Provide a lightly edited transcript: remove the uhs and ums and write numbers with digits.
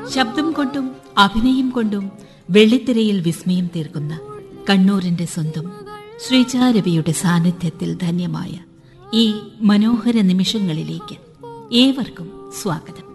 ശബ്ദം കൊണ്ടും അഭിനയം കൊണ്ടും വെള്ളിത്തിരയിൽ വിസ്മയം തീർക്കുന്ന കണ്ണൂരിന്റെ സ്വന്തം ശ്രീജാരവിയുടെ സാന്നിധ്യത്തിൽ ധന്യമായ ഈ മനോഹര നിമിഷങ്ങളിലേക്ക് ഏവർക്കും സ്വാഗതം.